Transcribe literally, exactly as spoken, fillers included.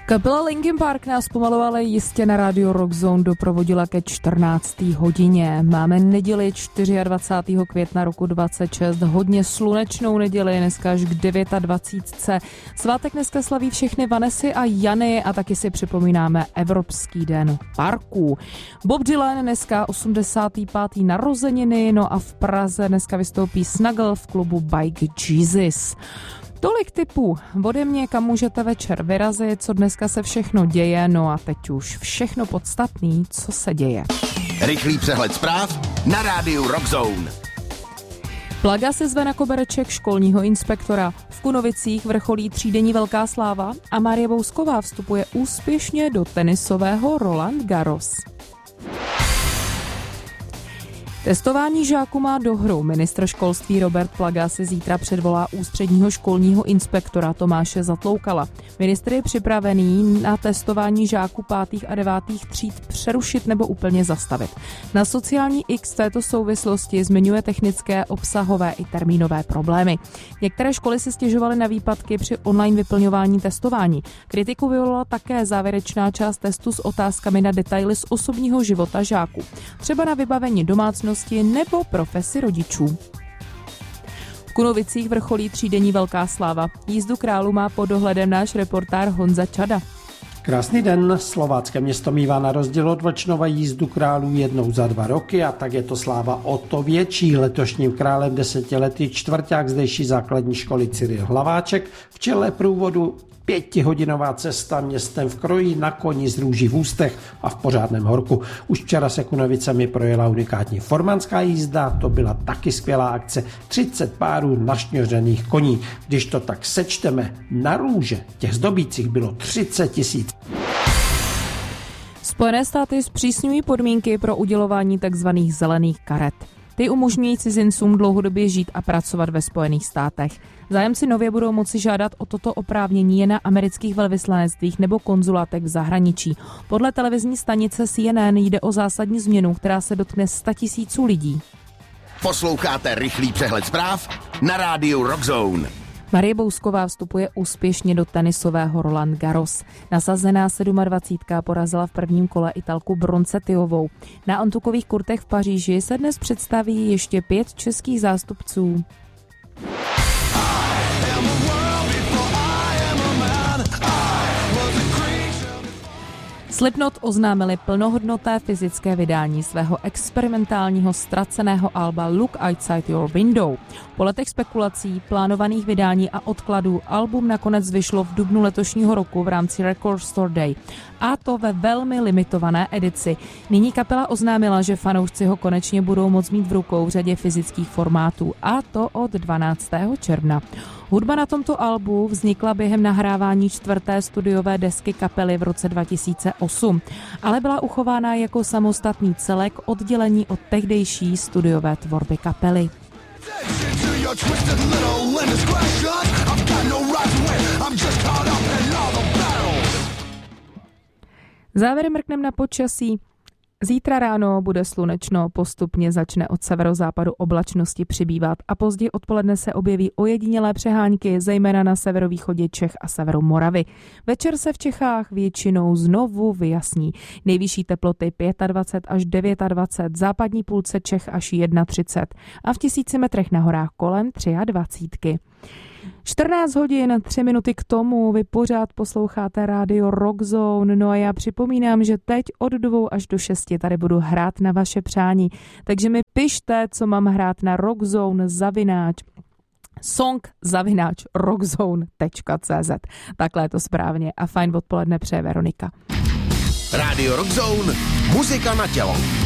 Kapela Linkin Park nás pomalovala jistě na rádiu Rock Zone doprovodila ke čtrnácté hodině. Máme neděli dvacátého čtvrtého května roku dvacet šest, hodně slunečnou neděli, dneska až k dvacet devět. Svátek dneska slaví všechny Vanessy a Jany a taky si připomínáme Evropský den parků. Bob Dylan dneska osmdesátý pátý narozeniny, no a v Praze dneska vystoupí Snuggle v klubu Bike Jesus. Tolik tipů ode mě, kam můžete večer vyrazit, co dneska se všechno děje, no a teď už všechno podstatný, co se děje. Rychlý přehled zpráv na rádiu Rock Zone. Plaga se zve na kobereček školního inspektora. V Kunovicích vrcholí třídenní velká sláva a Marie Bousková vstupuje úspěšně do tenisového Roland Garros. Testování žáků má dohru. Ministr školství Robert Plaga se zítra předvolá ústředního školního inspektora Tomáše Zatloukala. Ministr je připravený na testování žáků pátých a devátých tříd přerušit nebo úplně zastavit. Na sociální X v této souvislosti zmiňuje technické, obsahové i termínové problémy. Některé školy si stěžovaly na výpadky při online vyplňování testování. Kritiku vyvolala také závěrečná část testu s otázkami na detaily z osobního života žáků. Třeba na vybavení domácnosti nebo profesi rodičů. V Kunovicích vrcholí třídenní velká sláva. Jízdu králu má pod dohledem náš reportér Honza Čada. Krásný den. Slovácké město mívá na rozdíl od Vlčnova jízdu králů jednou za dva roky a tak je to sláva o to větší. Letošním králem desetiletý čtvrťák zdejší základní školy Cyril Hlaváček v čele průvodu pětihodinová cesta městem v kroji na koni z růží v ústech a v pořádném horku. Už včera se Kunovicemi projela unikátní formanská jízda, to byla taky skvělá akce. třicet párů našňořených koní. Když to tak sečteme na růže, těch zdobících bylo třicet tisíc. Spojené státy zpřísňují podmínky pro udělování tzv. Zelených karet. Ty umožňují cizincům dlouhodobě žít a pracovat ve Spojených státech. Zájemci nově budou moci žádat o toto oprávnění jen na amerických velvyslanectvích nebo konzulátech v zahraničí. Podle televizní stanice C N N jde o zásadní změnu, která se dotkne sta tisíců lidí. Posloucháte rychlý přehled zpráv na rádiu Rock Zone. Marie Bousková vstupuje úspěšně do tenisového Roland Garros. Nasazená sedmadvacítka porazila v prvním kole Italku Bronzetiovou. Na antukových kurtech v Paříži se dnes představí ještě pět českých zástupců. Slipknot oznámili plnohodnotné fyzické vydání svého experimentálního ztraceného alba Look Outside Your Window. Po letech spekulací, plánovaných vydání a odkladů album nakonec vyšlo v dubnu letošního roku v rámci Record Store Day. A to ve velmi limitované edici. Nyní kapela oznámila, že fanoušci ho konečně budou moct mít v rukou v řadě fyzických formátů. A to od dvanáctého června. Hudba na tomto albu vznikla během nahrávání čtvrté studiové desky kapely v roce dva tisíce osm, ale byla uchována jako samostatný celek oddělení od tehdejší studiové tvorby kapely. Závěrem mrknem na počasí. Zítra ráno bude slunečno, postupně začne od severozápadu oblačnosti přibývat a později odpoledne se objeví ojedinělé přehánky, zejména na severovýchodě Čech a severu Moravy. Večer se v Čechách většinou znovu vyjasní. Nejvyšší teploty dvacet pět až dvacet devět, západní půlce Čech až třicet jedna a v tisíci metrech na horách kolem dvacet tři. čtrnáct hodin, tři minuty k tomu, vy pořád posloucháte rádio Rock Zone, no a já připomínám, že teď od dvou až do šesti tady budu hrát na vaše přání, takže mi pište, co mám hrát na rockzone zavináč song zavináč rockzone tečka cé zet. Takhle je to správně a fajn odpoledne přeje Veronika. Rádio Rock Zone, muzika na tělo.